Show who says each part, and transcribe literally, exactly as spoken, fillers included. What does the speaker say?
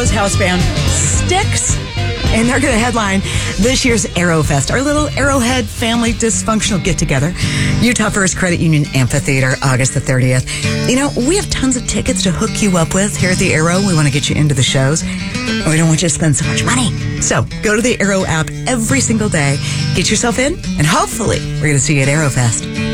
Speaker 1: Arrow's house band, Styx. And they're going to headline this year's Arrowfest, our little Arrowhead family dysfunctional get-together. Utah First Credit Union Amphitheater, August the thirtieth. You know, we have tons of tickets to hook you up with here at the Arrow. We want to get you into the shows. We don't want you to spend so much money. So go to the Arrow app every single day. Get yourself in, and hopefully we're going to see you at Arrowfest.